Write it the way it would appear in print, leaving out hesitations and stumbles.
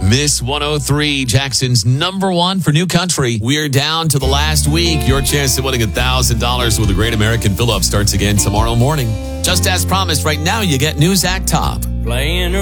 Miss 103, Jackson's number one for new country. We're down to the last week. Your chance of winning $1,000 with a Great American Fill-Up starts again tomorrow morning. Just as promised, right now you get News Act Top. Playing